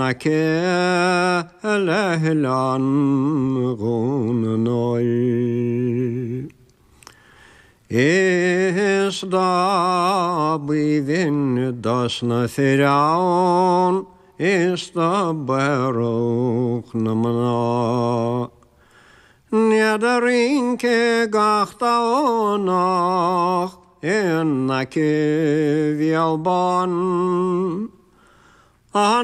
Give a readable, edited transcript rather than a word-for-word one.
Lehlan gunnoy is da bivin das na Firaun is da Baruch namna Niederinke gachta onach in na kevialban